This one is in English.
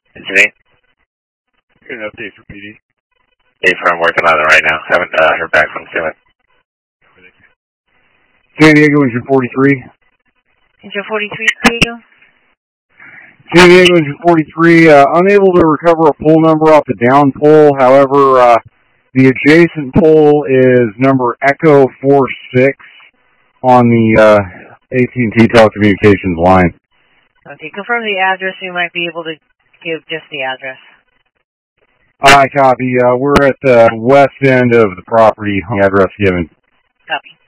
Engineer? Good update for PD. Hey, I'm working on it right now. Haven't heard back from Simmons. San Diego, engine 43. Engine 43, Diego. San Diego, engine 43, unable to recover a pole number off the down pole. However, the adjacent pole is number Echo 46 on the AT&T telecommunications line. Okay, confirm the address. You might be able to give just the address. I copy. We're at the west end of the property, address given. Copy.